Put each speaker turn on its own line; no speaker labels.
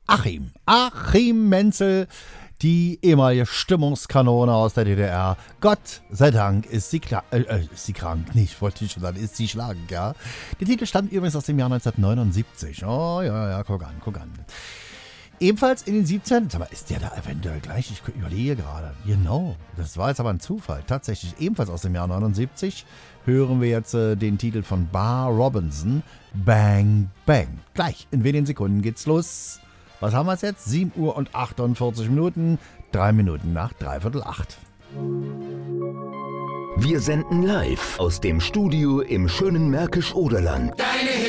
Achim Menzel, die ehemalige Stimmungskanone aus der DDR. Gott sei Dank ist sie krank. Nicht, wollte ich schon sagen, ist sie schlagend, ja. Der Titel stammt übrigens aus dem Jahr 1979. Oh, ja, guck an. Ebenfalls in den 17. Sag mal, ist der da eventuell gleich? Ich überlege gerade. Genau, das war jetzt aber ein Zufall. Tatsächlich ebenfalls aus dem Jahr 79 hören wir jetzt den Titel von Bar Robinson, Bang Bang. Gleich, in wenigen Sekunden geht's los. Was haben wir jetzt? 7 Uhr und 48 Minuten, 3 Minuten nach 7:45.
Wir senden live aus dem Studio im schönen Märkisch-Oderland.